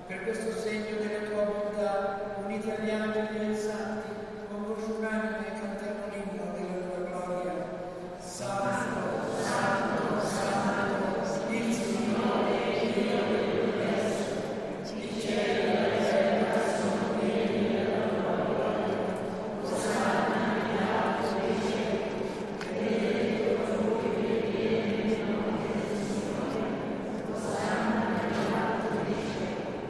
Per questo segno della tua bontà, uniti agli angeli e ai santi, con voce unanime cantiamo l'inno della tua gloria. Salve